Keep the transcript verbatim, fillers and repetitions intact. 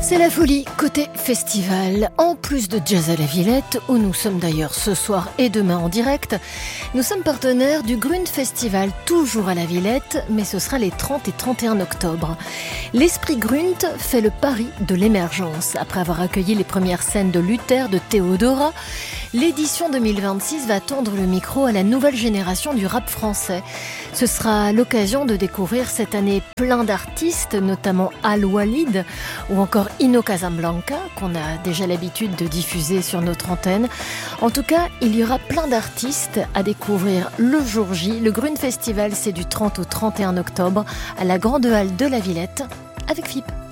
C'est la folie côté festival. En plus de Jazz à la Villette, où nous sommes d'ailleurs ce soir et demain en direct, nous sommes partenaires du Grund Festival, toujours à la Villette, mais ce sera les trente et trente et un octobre. L'Esprit Grund fait le pari de l'émergence. Après avoir accueilli les premières scènes de Luther, de Theodora, l'édition deux mille vingt-six va tendre le micro à la nouvelle génération du rap français. Ce sera l'occasion de découvrir cette année plein d'artistes, notamment Al Walid ou encore Ino Casablanca, qu'on a déjà l'habitude de diffuser sur notre antenne. En tout cas, il y aura plein d'artistes à découvrir le jour J. Le Grund Festival, c'est du trente au trente et un octobre à la Grande Halle de la Villette avec F I P.